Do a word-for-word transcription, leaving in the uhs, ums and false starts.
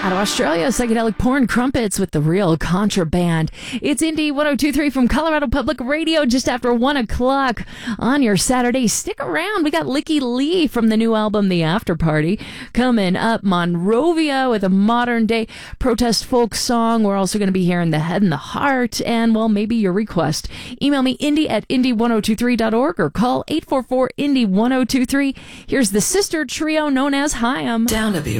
Out of Australia, psychedelic porn crumpets with the real contraband. It's Indie one oh two point three from Colorado Public Radio just after one o'clock on your Saturday. Stick around. We got Licky Lee from the new album, The After Party. Coming up, Monrovia with a modern day protest folk song. We're also going to be hearing The Head and the Heart and, well, maybe your request. Email me, indie at indie one oh two three dot org or call eight four four, indie one oh two three. Here's the sister trio known as Hyam. Down to be